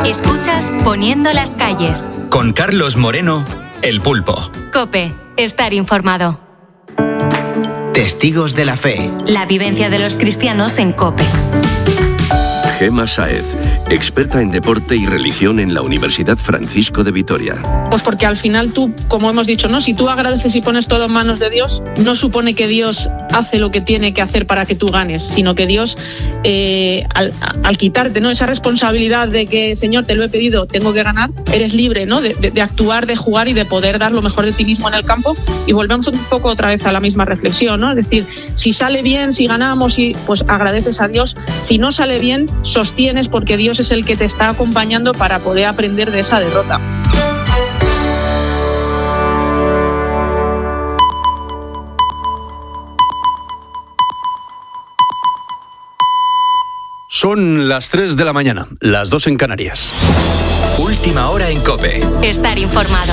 Escuchas Poniendo las calles. Con Carlos Moreno, El Pulpo. COPE. Estar informado. Testigos de la fe. La vivencia de los cristianos en COPE. Gema Sáez, experta en deporte y religión en la Universidad Francisco de Vitoria. Pues porque al final tú, como hemos dicho, ¿no? Si tú agradeces y pones todo en manos de Dios, no supone que Dios hace lo que tiene que hacer para que tú ganes, sino que Dios, al quitarte, ¿no?, esa responsabilidad de que, Señor, te lo he pedido, tengo que ganar, eres libre, ¿no?, de actuar, de jugar y de poder dar lo mejor de ti mismo en el campo. Y volvemos un poco otra vez a la misma reflexión, ¿no? Es decir, si sale bien, si ganamos, pues agradeces a Dios. Si no sale bien, sostienes, porque Dios es el que te está acompañando para poder aprender de esa derrota. Son las 3 de la mañana, las 2 en Canarias. Última hora en COPE. Estar informado.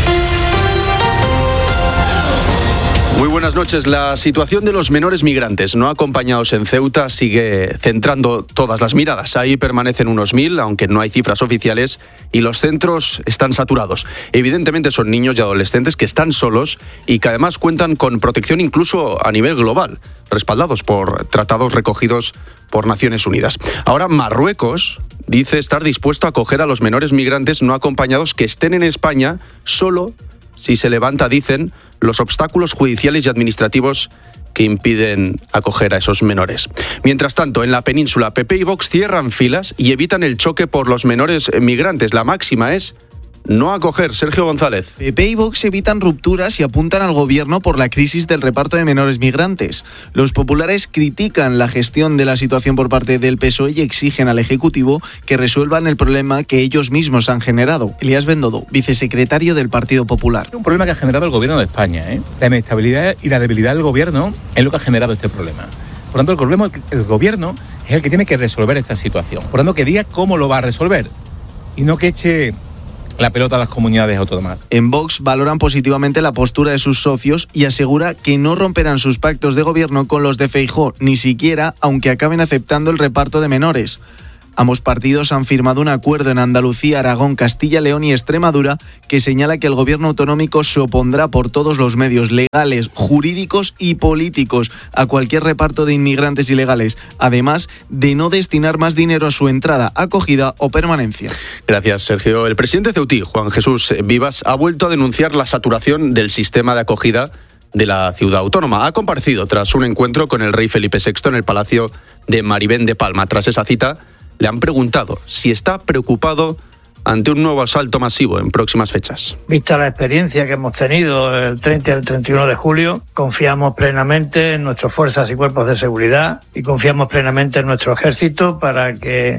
Muy buenas noches. La situación de los menores migrantes no acompañados en Ceuta sigue centrando todas las miradas. Ahí permanecen unos 1.000, aunque no hay cifras oficiales, y los centros están saturados. Evidentemente son niños y adolescentes que están solos y que además cuentan con protección incluso a nivel global, respaldados por tratados recogidos por Naciones Unidas. Ahora Marruecos dice estar dispuesto a acoger a los menores migrantes no acompañados que estén en España solo si se levanta, dicen, los obstáculos judiciales y administrativos que impiden acoger a esos menores. Mientras tanto, en la península, PP y Vox cierran filas y evitan el choque por los menores migrantes. La máxima es no acoger. Sergio González. PP y Vox evitan rupturas y apuntan al gobierno por la crisis del reparto de menores migrantes. Los populares critican la gestión de la situación por parte del PSOE y exigen al Ejecutivo que resuelvan el problema que ellos mismos han generado. Elías Bendodo, vicesecretario del Partido Popular. Un problema que ha generado el gobierno de España, La inestabilidad y la debilidad del gobierno es lo que ha generado este problema. Por tanto, el gobierno es el que tiene que resolver esta situación. Por tanto, que diga cómo lo va a resolver y no que eche la pelota a las comunidades autónomas. En Vox valoran positivamente la postura de sus socios y asegura que no romperán sus pactos de gobierno con los de Feijóo, ni siquiera aunque acaben aceptando el reparto de menores. Ambos partidos han firmado un acuerdo en Andalucía, Aragón, Castilla, León y Extremadura que señala que el gobierno autonómico se opondrá por todos los medios legales, jurídicos y políticos a cualquier reparto de inmigrantes ilegales, además de no destinar más dinero a su entrada, acogida o permanencia. Gracias, Sergio. El presidente ceutí, Juan Jesús Vivas, ha vuelto a denunciar la saturación del sistema de acogida de la ciudad autónoma. Ha comparecido tras un encuentro con el rey Felipe VI en el Palacio de Maribén de Palma. Tras esa cita, le han preguntado si está preocupado ante un nuevo asalto masivo en próximas fechas. Vista la experiencia que hemos tenido el 30 y el 31 de julio, confiamos plenamente en nuestras fuerzas y cuerpos de seguridad y confiamos plenamente en nuestro ejército para que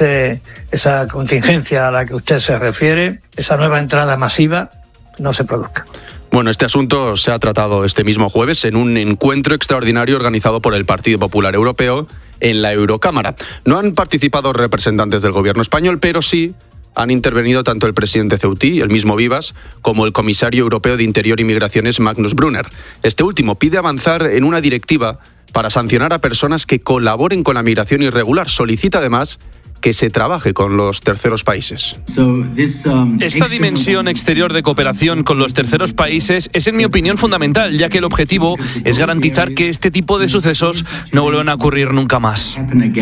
esa contingencia a la que usted se refiere, esa nueva entrada masiva, no se produzca. Bueno, este asunto se ha tratado este mismo jueves en un encuentro extraordinario organizado por el Partido Popular Europeo en la Eurocámara. No han participado representantes del gobierno español, pero sí han intervenido tanto el presidente ceutí, el mismo Vivas, como el comisario europeo de Interior y Migraciones, Magnus Brunner. Este último pide avanzar en una directiva para sancionar a personas que colaboren con la migración irregular. Solicita además que se trabaje con los terceros países. Esta dimensión exterior de cooperación con los terceros países es, en mi opinión, fundamental, ya que el objetivo es garantizar que este tipo de sucesos no vuelvan a ocurrir nunca más.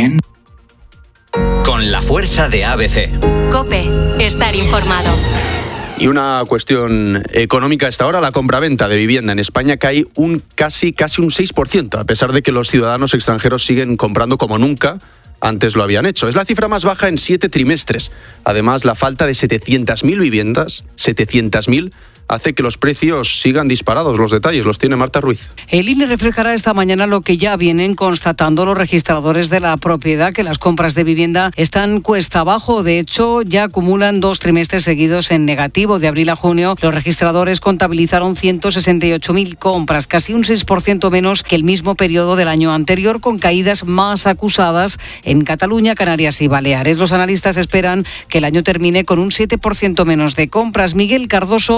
Con la fuerza de ABC. COPE. Estar informado. Y una cuestión económica a esta hora, la compraventa de vivienda en España cae casi un 6%, a pesar de que los ciudadanos extranjeros siguen comprando como nunca antes lo habían hecho. Es la cifra más baja en 7 trimestres. Además, la falta de 700.000 viviendas, 700.000, hace que los precios sigan disparados. Los detalles los tiene Marta Ruiz. El INE reflejará esta mañana lo que ya vienen constatando los registradores de la propiedad, que las compras de vivienda están cuesta abajo. De hecho, ya acumulan 2 trimestres seguidos en negativo. De abril a junio, los registradores contabilizaron 168.000 compras, casi un 6% menos que el mismo periodo del año anterior, con caídas más acusadas en Cataluña, Canarias y Baleares. Los analistas esperan que el año termine con un 7% menos de compras. Miguel Cardoso,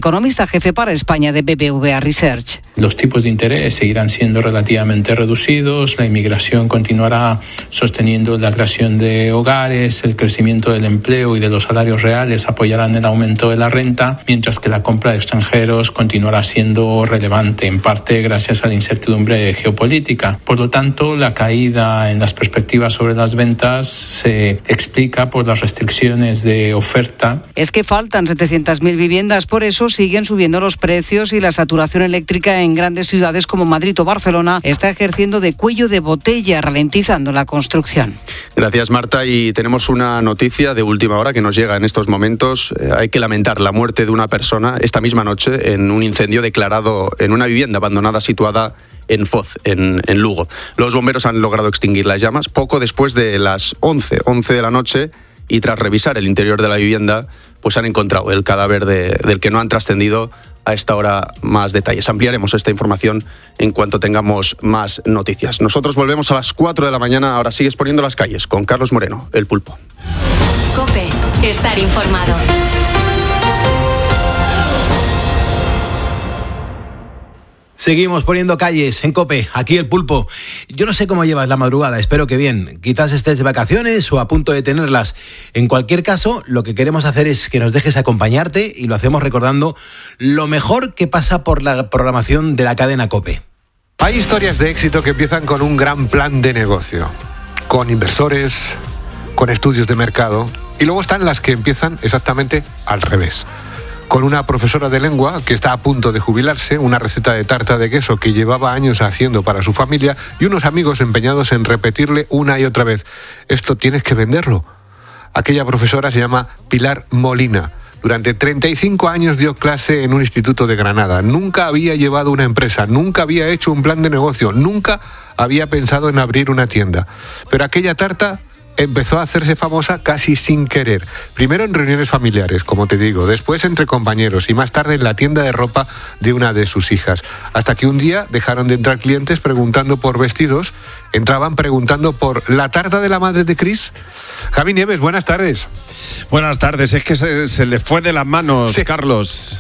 economista jefe para España de BBVA Research. Los tipos de interés seguirán siendo relativamente reducidos, la inmigración continuará sosteniendo la creación de hogares, el crecimiento del empleo y de los salarios reales apoyarán el aumento de la renta, mientras que la compra de extranjeros continuará siendo relevante, en parte gracias a la incertidumbre geopolítica. Por lo tanto, la caída en las perspectivas sobre las ventas se explica por las restricciones de oferta. Es que faltan 700.000 viviendas, por eso siguen subiendo los precios y la saturación eléctrica en grandes ciudades como Madrid o Barcelona está ejerciendo de cuello de botella, ralentizando la construcción. Gracias, Marta. Y tenemos una noticia de última hora que nos llega en estos momentos. Hay que lamentar la muerte de una persona esta misma noche en un incendio declarado en una vivienda abandonada situada en Foz, en Lugo. Los bomberos han logrado extinguir las llamas poco después de las 11 de la noche, y tras revisar el interior de la vivienda, pues han encontrado el cadáver del que no han trascendido a esta hora más detalles. Ampliaremos esta información en cuanto tengamos más noticias. Nosotros volvemos a las 4 de la mañana. Ahora sigues poniendo las calles con Carlos Moreno, el Pulpo. COPE, estar informado. Seguimos poniendo calles en COPE, aquí el Pulpo. Yo no sé cómo llevas la madrugada, espero que bien. Quizás estés de vacaciones o a punto de tenerlas. En cualquier caso, lo que queremos hacer es que nos dejes acompañarte y lo hacemos recordando lo mejor que pasa por la programación de la cadena COPE. Hay historias de éxito que empiezan con un gran plan de negocio, con inversores, con estudios de mercado, y luego están las que empiezan exactamente al revés. Con una profesora de lengua que está a punto de jubilarse, una receta de tarta de queso que llevaba años haciendo para su familia y unos amigos empeñados en repetirle una y otra vez: esto tienes que venderlo. Aquella profesora se llama Pilar Molina. Durante 35 años dio clase en un instituto de Granada. Nunca había llevado una empresa, nunca había hecho un plan de negocio, nunca había pensado en abrir una tienda. Pero aquella tarta empezó a hacerse famosa casi sin querer. Primero en reuniones familiares, como te digo, después entre compañeros y más tarde en la tienda de ropa de una de sus hijas. Hasta que un día dejaron de entrar clientes preguntando por vestidos, entraban preguntando por la tarta de la madre de Cris. Javi Nieves, buenas tardes. Buenas tardes, es que se le fue de las manos, sí. Carlos.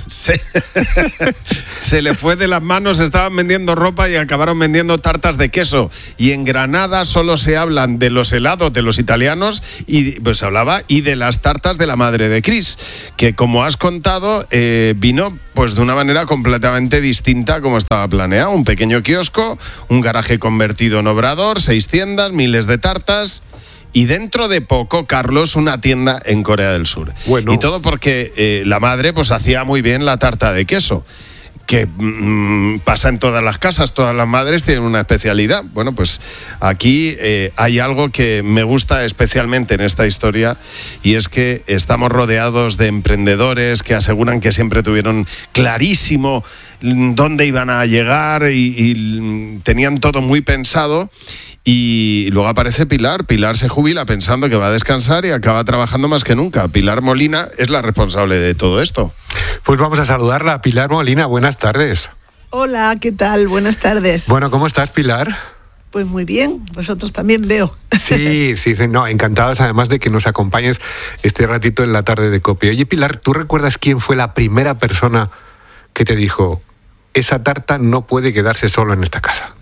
Se le fue de las manos, estaban vendiendo ropa y acabaron vendiendo tartas de queso. Y en Granada solo se hablan de los helados de los italianos y pues hablaba y de las tartas de la madre de Cris, que como has contado vino pues de una manera completamente distinta como estaba planeado. Un pequeño kiosco, un garaje convertido en obrador, 6 tiendas, miles de tartas. Y dentro de poco, Carlos, una tienda en Corea del Sur. Bueno. Y todo porque la madre pues hacía muy bien la tarta de queso, que pasa en todas las casas, todas las madres tienen una especialidad. Bueno, pues aquí hay algo que me gusta especialmente en esta historia, y es que estamos rodeados de emprendedores que aseguran que siempre tuvieron clarísimo dónde iban a llegar y tenían todo muy pensado. Y luego aparece Pilar. Pilar se jubila pensando que va a descansar y acaba trabajando más que nunca. Pilar Molina es la responsable de todo esto. Pues vamos a saludarla. Pilar Molina, buenas tardes. Hola, ¿qué tal? Buenas tardes. Bueno, ¿cómo estás, Pilar? Pues muy bien, vosotros también veo. Sí, no, encantados además de que nos acompañes este ratito en la tarde de COPE. Oye, Pilar, ¿tú recuerdas quién fue la primera persona que te dijo: esa tarta no puede quedarse solo en esta casa?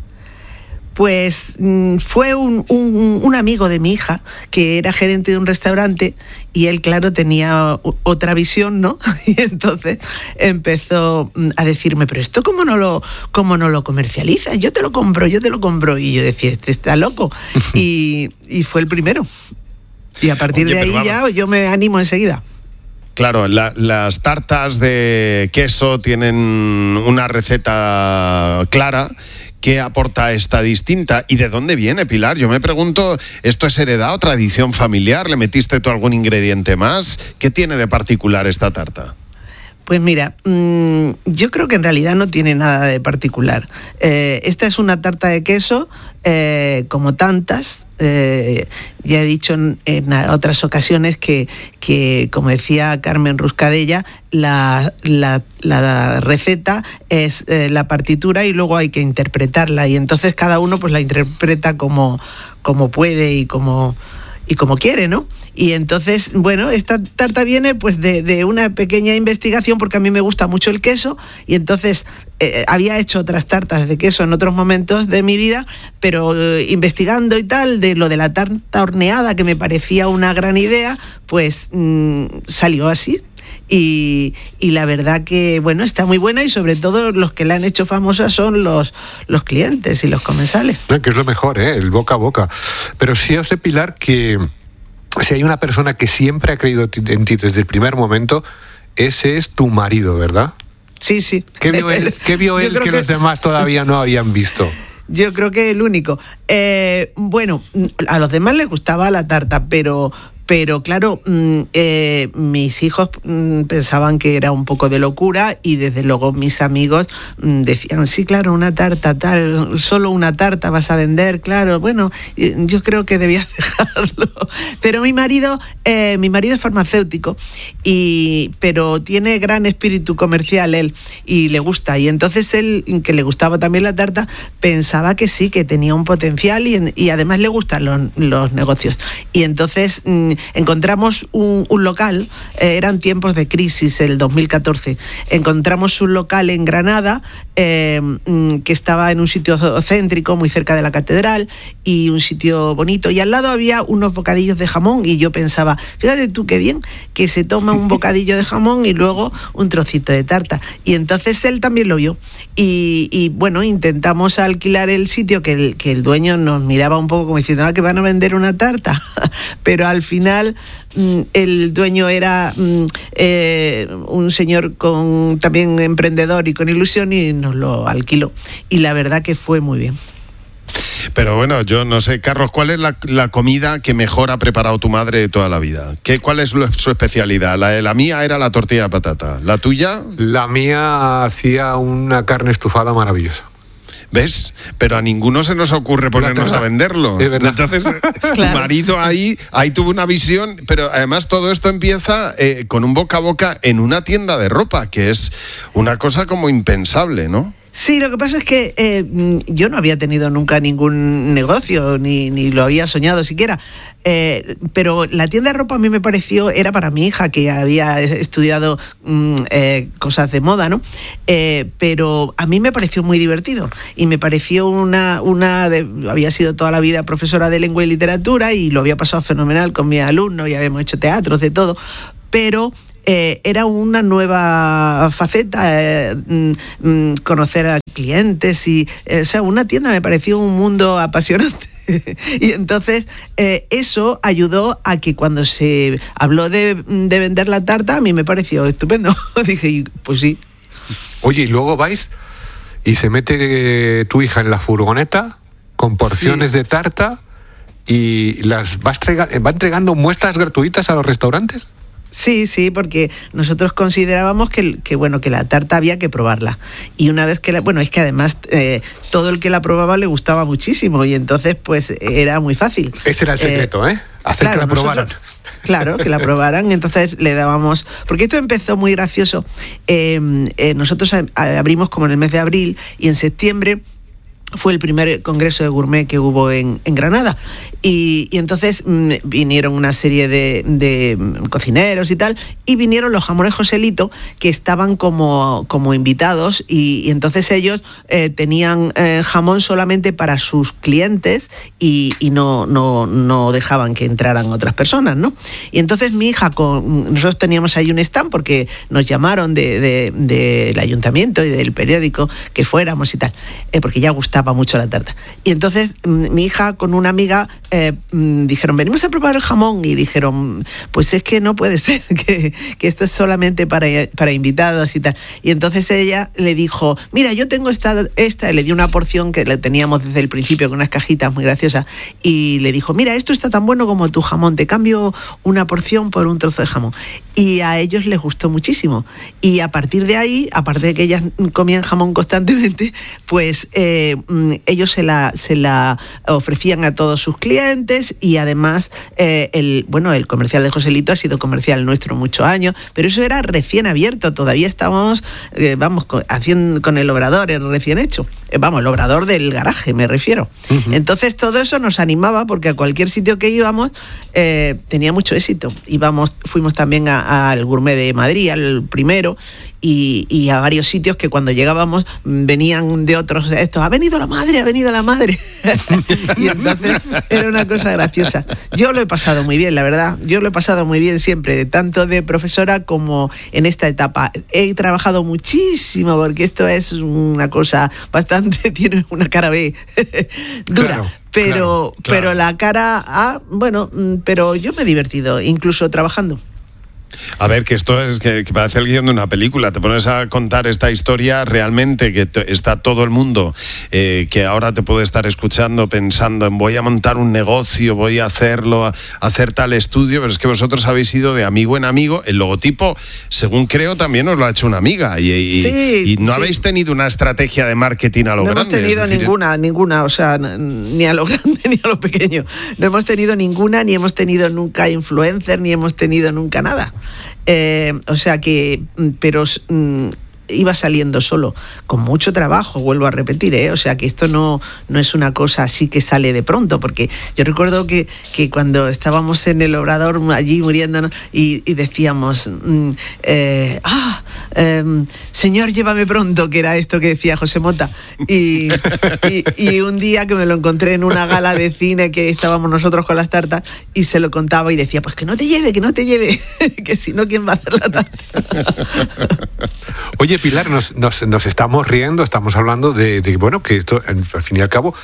Pues fue un amigo de mi hija, que era gerente de un restaurante, y él, claro, tenía otra visión, ¿no? Y entonces empezó a decirme: pero esto ¿cómo no lo comercializas? Yo te lo compro. Y yo decía: este está loco. Y fue el primero. Y a partir de ahí ya yo me animo enseguida. Claro, las tartas de queso tienen una receta clara. ¿Qué aporta esta distinta? ¿Y de dónde viene, Pilar? Yo me pregunto, ¿esto es heredado, tradición familiar? ¿Le metiste tú algún ingrediente más? ¿Qué tiene de particular esta tarta? Pues mira, yo creo que en realidad no tiene nada de particular. Esta es una tarta de queso, como tantas. Ya he dicho en otras ocasiones que, como decía Carmen Ruscadella, la receta es la partitura y luego hay que interpretarla. Y entonces cada uno pues la interpreta como puede y como como quiere, ¿no? Y entonces, bueno, esta tarta viene pues de una pequeña investigación, porque a mí me gusta mucho el queso, y entonces había hecho otras tartas de queso en otros momentos de mi vida, pero investigando y tal, de lo de la tarta horneada, que me parecía una gran idea, pues salió así. Y la verdad que, bueno, está muy buena, y sobre todo los que la han hecho famosa son los clientes y los comensales. Que es lo mejor, el boca a boca. Pero sí os sé, Pilar, que si hay una persona que siempre ha creído en ti desde el primer momento, ese es tu marido, ¿verdad? Sí, sí. ¿Qué vio él que los demás todavía no habían visto? Yo creo que el único. Bueno, a los demás les gustaba la tarta, pero claro, mis hijos pensaban que era un poco de locura, y desde luego mis amigos decían, sí, claro, una tarta tal, solo una tarta vas a vender, claro, bueno, yo creo que debías dejarlo. Pero mi marido es farmacéutico, pero tiene gran espíritu comercial él, y le gusta, y entonces él, que le gustaba también la tarta, pensaba que sí, que tenía un potencial, y además le gustan los negocios. Y entonces encontramos un local, eran tiempos de crisis, el 2014, encontramos un local en Granada que estaba en un sitio céntrico, muy cerca de la catedral, y un sitio bonito, y al lado había unos bocadillos de jamón, y yo pensaba, fíjate tú qué bien, que se toma un bocadillo de jamón y luego un trocito de tarta. Y entonces él también lo vio, y bueno, intentamos alquilar el sitio, que el dueño nos miraba un poco como diciendo, que van a vender una tarta, pero al final el dueño era un señor también emprendedor y con ilusión, y nos lo alquiló, y la verdad que fue muy bien. Pero bueno, yo no sé, Carlos, ¿cuál es la comida que mejor ha preparado tu madre de toda la vida? ¿Cuál es su especialidad? La mía era la tortilla de patata. ¿La tuya? La mía hacía una carne estufada maravillosa. ¿Ves? Pero a ninguno se nos ocurre ponernos a venderlo. Es verdad. Entonces, claro. Tu marido ahí tuvo una visión, pero además todo esto empieza con un boca a boca en una tienda de ropa, que es una cosa como impensable, ¿no? Sí, lo que pasa es que yo no había tenido nunca ningún negocio, ni lo había soñado siquiera, pero la tienda de ropa a mí me pareció, era para mi hija, que había estudiado cosas de moda, ¿no? Pero a mí me pareció muy divertido, y me pareció había sido toda la vida profesora de lengua y literatura, y lo había pasado fenomenal con mis alumnos, y habíamos hecho teatros, de todo, pero era una nueva faceta, conocer a clientes, y o sea, una tienda me pareció un mundo apasionante. Y entonces eso ayudó a que cuando se habló de vender la tarta, a mí me pareció estupendo. Dije, pues sí. Oye, y luego vais y se mete tu hija en la furgoneta con porciones de tarta, y las va entregando muestras gratuitas a los restaurantes. Sí, porque nosotros considerábamos que la tarta había que probarla. Y una vez que es que además todo el que la probaba le gustaba muchísimo, y entonces pues era muy fácil. Ese era el secreto, hacer que la probaran. Claro, que la probaran. Entonces le dábamos, porque esto empezó muy gracioso. Nosotros abrimos como en el mes de abril, y en septiembre fue el primer congreso de gourmet que hubo en Granada, y entonces vinieron una serie de cocineros y tal, y vinieron los jamones Joselito, que estaban como invitados, y entonces ellos tenían jamón solamente para sus clientes, y no dejaban que entraran otras personas, ¿no? Y entonces mi hija, nosotros teníamos ahí un stand, porque nos llamaron del ayuntamiento y del periódico que fuéramos y tal, porque ya gustaba mucho la tarta. Y entonces mi hija con una amiga dijeron, venimos a probar el jamón, y dijeron, pues es que no puede ser, que esto es solamente para invitados y tal. Y entonces ella le dijo, mira, yo tengo esta, y le dio una porción que le teníamos desde el principio con unas cajitas muy graciosas, y le dijo, mira, esto está tan bueno como tu jamón, te cambio una porción por un trozo de jamón. Y a ellos les gustó muchísimo, y a partir de ahí, aparte de que ellas comían jamón constantemente, pues ellos se la ofrecían a todos sus clientes y además el comercial de Joselito ha sido comercial nuestro muchos años, pero eso era recién abierto, todavía estábamos haciendo con el obrador recién hecho, el obrador del garaje me refiero. Uh-huh. Entonces todo eso nos animaba porque a cualquier sitio que íbamos tenía mucho éxito. Fuimos también al Gourmet de Madrid, al primero, y a varios sitios que cuando llegábamos venían de otros de estos, ha venido la madre y entonces era una cosa graciosa. Yo lo he pasado muy bien, la verdad, yo lo he pasado muy bien siempre, tanto de profesora como en esta etapa. He trabajado muchísimo porque esto es una cosa bastante, tiene una cara B dura. Claro, pero la cara A, pero yo me he divertido, incluso trabajando. A ver, que esto es que parece el guión de una película. Te pones a contar esta historia realmente que está todo el mundo que ahora te puede estar escuchando pensando en voy a montar un negocio, voy a hacerlo, hacer tal estudio, pero es que vosotros habéis ido de amigo en amigo. El logotipo, según creo, también os lo ha hecho una amiga y no habéis tenido una estrategia de marketing a lo grande. No hemos tenido ninguna, o sea, ni a lo grande ni a lo pequeño. No hemos tenido ninguna, ni hemos tenido nunca influencer, ni hemos tenido nunca nada. O sea que, pero iba saliendo solo, con mucho trabajo, vuelvo a repetir, o sea que esto no es una cosa así que sale de pronto, porque yo recuerdo que cuando estábamos en el obrador allí muriéndonos y decíamos señor, llévame pronto, que era esto que decía José Mota, y un día que me lo encontré en una gala de cine que estábamos nosotros con las tartas y se lo contaba y decía, pues que no te lleve que si no, ¿quién va a hacer la tarta? Oye, Pilar, nos estamos riendo, estamos hablando de que esto, al fin y al cabo,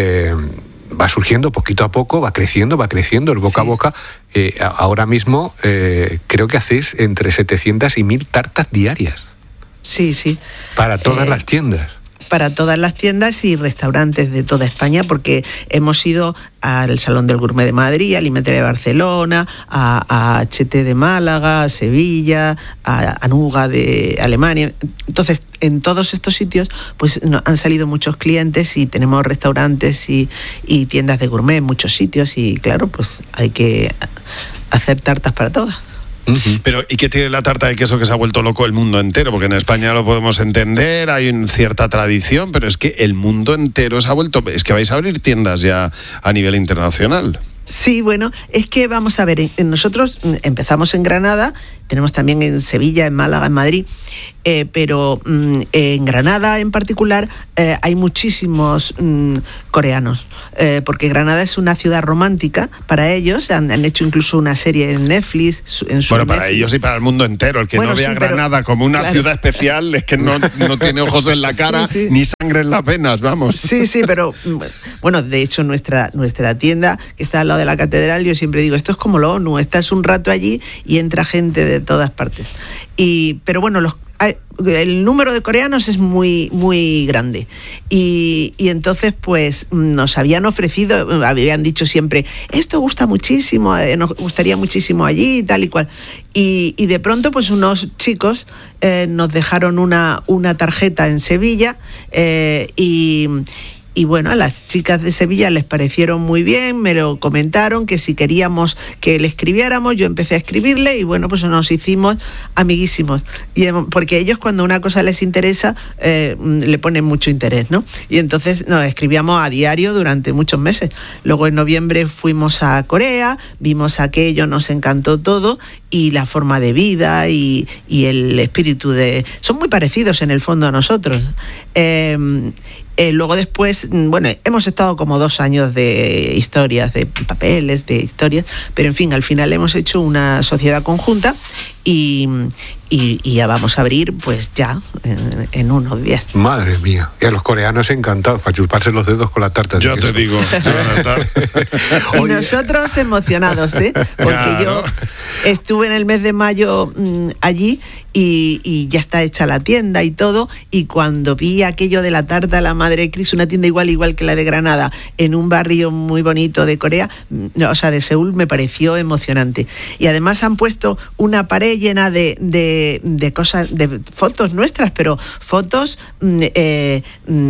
va surgiendo poquito a poco, va creciendo el boca a boca. Ahora mismo creo que hacéis entre 700 y 1000 tartas diarias. Sí. Para todas las tiendas. Para todas las tiendas y restaurantes de toda España, porque hemos ido al Salón del Gourmet de Madrid, a Alimentaria de Barcelona, a HT de Málaga, a Sevilla, a Anuga de Alemania. Entonces, en todos estos sitios pues han salido muchos clientes y tenemos restaurantes y tiendas de gourmet en muchos sitios y claro, pues hay que hacer tartas para todas. Pero, ¿y qué tiene la tarta de queso que se ha vuelto loco el mundo entero? Porque en España lo podemos entender, hay una cierta tradición, pero es que el mundo entero se ha vuelto... Es que vais a abrir tiendas ya a nivel internacional. Sí, bueno, es que vamos a ver, nosotros empezamos en Granada, tenemos también en Sevilla, en Málaga, en Madrid, pero en Granada en particular hay muchísimos coreanos, porque Granada es una ciudad romántica para ellos, han hecho incluso una serie en Netflix. Para Netflix. Ellos y para el mundo entero, el que no vea Granada como una ciudad especial es que no tiene ojos en la cara ni sangre en las venas, vamos. Sí, pero bueno, de hecho nuestra tienda que está al lado de la catedral, yo siempre digo, esto es como la ONU, estás un rato allí y entra gente de todas partes. Pero bueno, el número de coreanos es muy, muy grande. Y entonces, pues, nos habían ofrecido, habían dicho siempre, esto gusta muchísimo, nos gustaría muchísimo allí y tal y cual. Y de pronto, pues, unos chicos nos dejaron una tarjeta en Sevilla y bueno, a las chicas de Sevilla les parecieron muy bien, me lo comentaron, que si queríamos que le escribiéramos, yo empecé a escribirle y bueno, pues nos hicimos amiguísimos. Porque ellos cuando una cosa les interesa, le ponen mucho interés, ¿no? Y entonces nos escribíamos a diario durante muchos meses. Luego en noviembre fuimos a Corea, vimos aquello, nos encantó todo y la forma de vida y el espíritu son muy parecidos en el fondo a nosotros. Luego después, bueno, hemos estado como 2 años de historias, de papeles, de historias, pero en fin, al final hemos hecho una sociedad conjunta y ya vamos a abrir pues ya en unos días. Madre mía, y a los coreanos encantados para chuparse los dedos con la tarta. Yo te digo, y nosotros emocionados, porque yo estuve en el mes de mayo allí y ya está hecha la tienda y todo, y cuando vi aquello de la tarta la Madre de Cristo, una tienda igual que la de Granada, en un barrio muy bonito de Corea, o sea, de Seúl, me pareció emocionante. Y además han puesto una pared llena de de cosas, de fotos nuestras, pero fotos de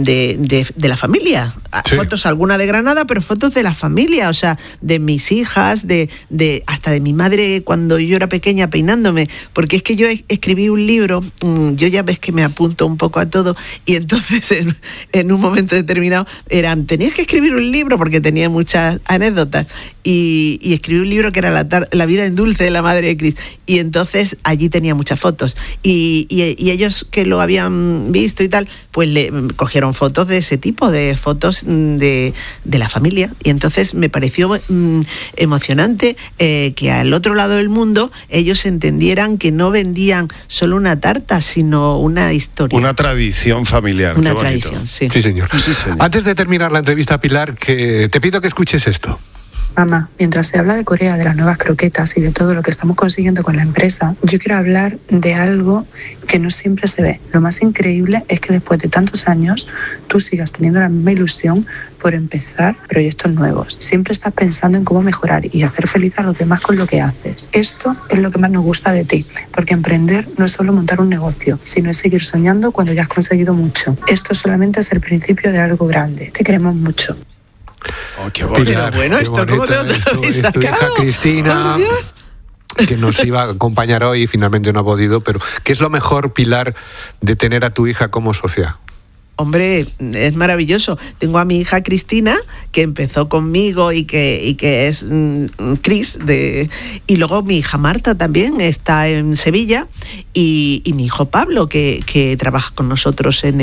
la familia. Sí. Fotos, alguna de Granada, pero fotos de la familia, o sea, de mis hijas, hasta de mi madre cuando yo era pequeña peinándome, porque es que yo escribí un libro, yo ya ves que me apunto un poco a todo, y entonces en un momento determinado tenías que escribir un libro porque tenía muchas anécdotas, y escribí un libro que era La vida en dulce de la madre de Cris, y entonces allí tenía muchas fotos, y ellos que lo habían visto y tal, pues le cogieron fotos de ese tipo, de fotos de la familia, y entonces me pareció emocionante que al otro lado del mundo ellos entendieran que no vendían solo una tarta, sino una historia. Una tradición familiar. Una tradición, sí. Sí, señor. Antes de terminar la entrevista, Pilar, que te pido que escuches esto. Mamá, mientras se habla de Corea, de las nuevas croquetas y de todo lo que estamos consiguiendo con la empresa, yo quiero hablar de algo que no siempre se ve. Lo más increíble es que después de tantos años tú sigas teniendo la misma ilusión por empezar proyectos nuevos. Siempre estás pensando en cómo mejorar y hacer feliz a los demás con lo que haces. Esto es lo que más nos gusta de ti, porque emprender no es solo montar un negocio, sino es seguir soñando cuando ya has conseguido mucho. Esto solamente es el principio de algo grande. Te queremos mucho. Oh, qué bonito. Pilar, bueno, qué esto ¿cómo te lo es tu hija Cristina, que nos iba a acompañar hoy y finalmente no ha podido, pero ¿qué es lo mejor, Pilar, de tener a tu hija como socia? Hombre, es maravilloso. Tengo a mi hija Cristina, que empezó conmigo y que es Cris, y luego mi hija Marta también está en Sevilla, y mi hijo Pablo, que trabaja con nosotros en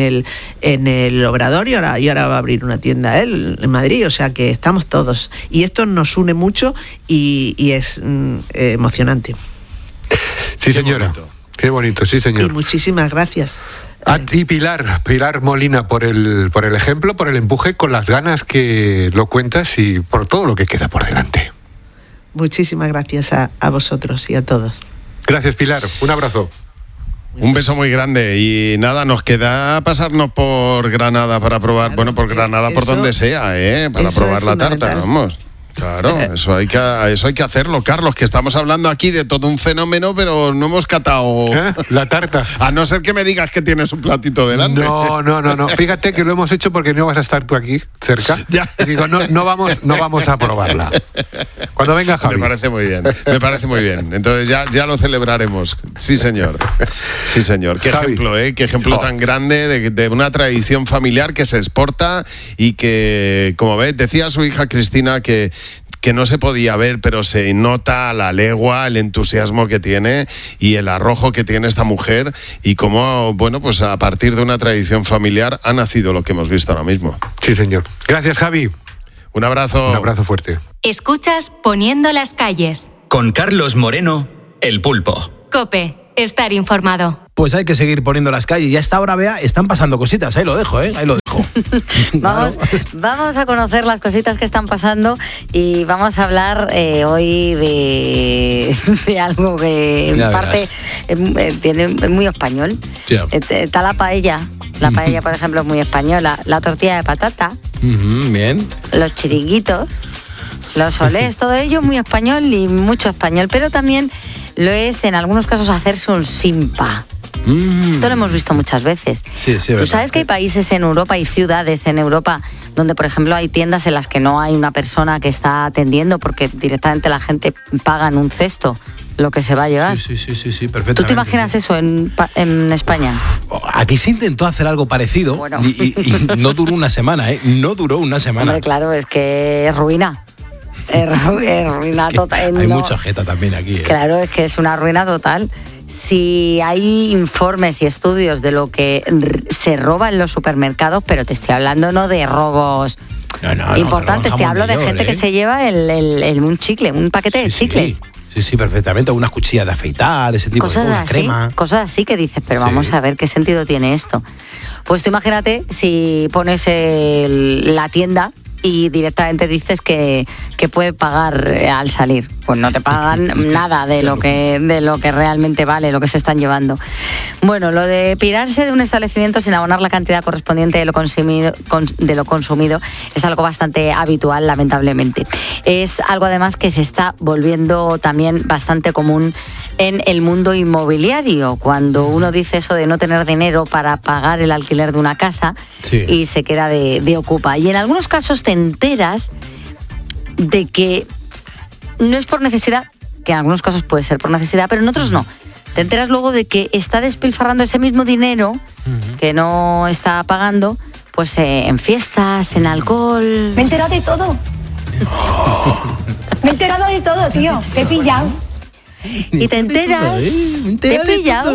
el Obrador, y ahora va a abrir una tienda él en Madrid, o sea que estamos todos. Y esto nos une mucho y es emocionante. Sí, señora. Qué bonito, sí, señor. Y muchísimas gracias. A ti, Pilar Molina, por el ejemplo, por el empuje, con las ganas que lo cuentas y por todo lo que queda por delante. Muchísimas gracias a vosotros y a todos. Gracias, Pilar. Un abrazo. Un beso muy grande. Y nada, nos queda pasarnos por Granada para probar, claro, por Granada, por donde sea, para probar la tarta, vamos. Claro, eso hay que hacerlo, Carlos, que estamos hablando aquí de todo un fenómeno, pero no hemos catado la tarta. A no ser que me digas que tienes un platito delante. No. Fíjate que lo hemos hecho porque no vas a estar tú aquí cerca. Ya. Y digo, no vamos a probarla. Cuando venga Javi. Me parece muy bien. Entonces ya lo celebraremos. Sí, señor. Sí, señor. Qué Javi. Ejemplo, qué ejemplo tan grande de una tradición familiar que se exporta y que, como ves, decía su hija Cristina que no se podía ver, pero se nota a la legua el entusiasmo que tiene y el arrojo que tiene esta mujer, y cómo, bueno, pues a partir de una tradición familiar ha nacido lo que hemos visto ahora mismo. Sí, señor. Gracias, Javi. Un abrazo. Un abrazo fuerte. Escuchas Poniendo las calles. Con Carlos Moreno, El Pulpo. COPE. Estar informado. Pues hay que seguir poniendo las calles. Y a esta hora, Bea, están pasando cositas. Ahí lo dejo, Ahí lo dejo. Vamos a conocer las cositas que están pasando y vamos a hablar hoy de algo que en parte es muy español. Sí. Está la paella. La paella, por ejemplo, es muy española. La tortilla de patata. Bien. Los chiringuitos. Los olés, todo ello muy español y mucho español. Pero también lo es, en algunos casos, hacerse un simpa. Esto lo hemos visto muchas veces. Sí, ¿Tú sabes que hay países en Europa y ciudades en Europa donde, por ejemplo, hay tiendas en las que no hay una persona que está atendiendo porque directamente la gente paga en un cesto lo que se va a llevar? Sí, perfectamente. ¿Tú te imaginas eso en España? Aquí se intentó hacer algo parecido, bueno. y no duró una semana, No duró una semana. Hombre, claro, es que es ruina. Es ruina total. Hay mucha jeta también aquí. Claro, es que es una ruina total. Si hay informes y estudios de lo que se roba en los supermercados, pero te estoy hablando no de robos importantes, te hablo de gente que se lleva un chicle, un paquete de chicles. Sí, perfectamente. Unas cuchillas de afeitar, ese tipo de cosas, crema. Cosas así que dices, pero vamos a ver qué sentido tiene esto. Pues tú imagínate si pones la tienda y directamente dices que puede pagar al salir. Pues no te pagan nada de lo que realmente vale, lo que se están llevando. Bueno, lo de pirarse de un establecimiento sin abonar la cantidad correspondiente de lo consumido es algo bastante habitual, lamentablemente. Es algo además que se está volviendo también bastante común en el mundo inmobiliario, cuando uno dice eso de no tener dinero para pagar el alquiler de una casa y se queda de ocupa. Y en algunos casos te enteras de que no es por necesidad, que en algunos casos puede ser por necesidad, pero en otros no. Te enteras luego de que está despilfarrando ese mismo dinero que no está pagando, pues en fiestas, en alcohol. Me he enterado de todo. Me he enterado de todo, tío. Te he pillado. Y te enteras, te he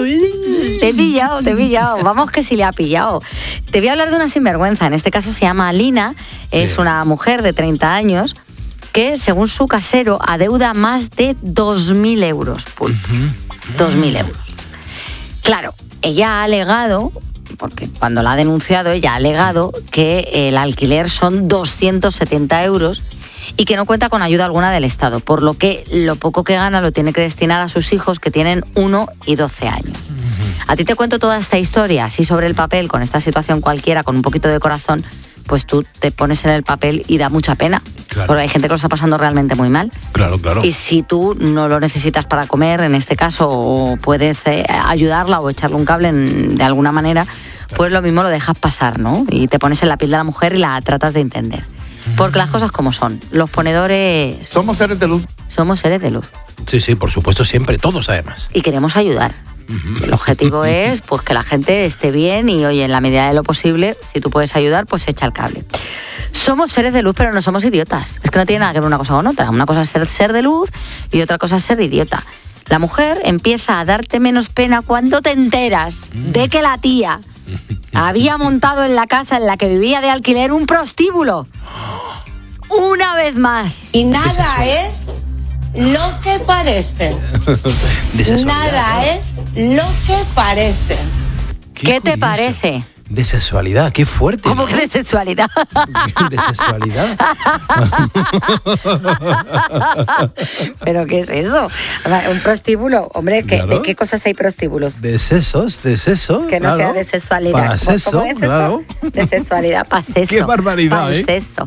pillado. Vamos que sí le ha pillado. Te voy a hablar de una sinvergüenza. En este caso se llama Alina. Es una mujer de 30 años que, según su casero, adeuda más de 2.000 euros. 2.000 euros. Claro, ella ha alegado, porque cuando la ha denunciado, ella ha alegado que el alquiler son 270 euros y que no cuenta con ayuda alguna del Estado, por lo que lo poco que gana lo tiene que destinar a sus hijos, que tienen 1 y 12 años. A ti te cuento toda esta historia, así sobre el papel, con esta situación cualquiera, con un poquito de corazón, pues tú te pones en el papel y da mucha pena. Claro. Porque hay gente que lo está pasando realmente muy mal. Claro. Y si tú no lo necesitas para comer, en este caso, o puedes ayudarla o echarle un cable de alguna manera, pues lo mismo lo dejas pasar, ¿no? Y te pones en la piel de la mujer y la tratas de entender. Porque las cosas como son. Los ponedores... Somos seres de luz. Somos seres de luz. Sí, por supuesto, siempre, todos además. Y queremos ayudar. El objetivo es pues que la gente esté bien y, oye, en la medida de lo posible, si tú puedes ayudar, pues echa el cable. Somos seres de luz, pero no somos idiotas. Es que no tiene nada que ver una cosa con otra. Una cosa es ser de luz y otra cosa es ser idiota. La mujer empieza a darte menos pena cuando te enteras de que la tía había montado en la casa en la que vivía de alquiler un prostíbulo. Una vez más. Y nada es lo que parece. Nada es lo que parece. ¿Qué te parece? De sexualidad, qué fuerte. ¿Cómo ¿no? que de sexualidad? ¿De sexualidad? ¿Pero qué es eso? Un prostíbulo, hombre, Claro. ¿de qué cosas hay prostíbulos? De sesos. Que no sea de sexualidad. Para sexo, ¿Cómo es eso? claro. De sexualidad, para sexo. Qué barbaridad, para ¿eh? Sexo.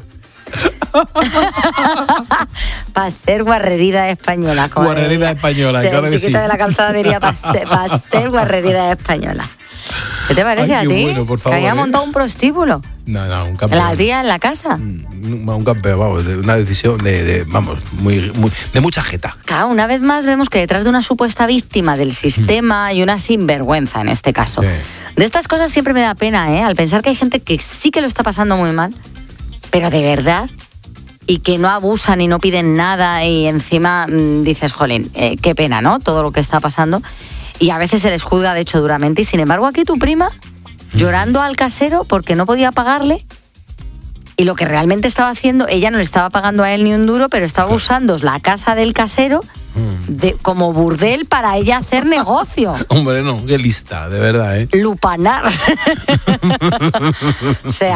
Para ser guarrerida española. Guarrerida española, Sí, claro el que chiquito sí. de la calzada diría para ser guarrerida española. ¿Qué te parece Ay, a qué ti? bueno, por favor, Que había ¿eh? montado un prostíbulo. No, un campeón. La tía en la casa. Un campeón, vamos, de una decisión de mucha jeta. Claro, una vez más vemos que detrás de una supuesta víctima del sistema hay una sinvergüenza en este caso. De estas cosas siempre me da pena, al pensar que hay gente que sí que lo está pasando muy mal, pero de verdad, y que no abusan y no piden nada y encima dices, jolín, qué pena, ¿no? Todo lo que está pasando. Y a veces se les juzga, de hecho, duramente. Y sin embargo, aquí tu prima, llorando al casero porque no podía pagarle. Y lo que realmente estaba haciendo, ella no le estaba pagando a él ni un duro, pero estaba usando la casa del casero como burdel para ella hacer negocio. Hombre, no, qué lista, de verdad, ¿eh? Lupanar. O sea,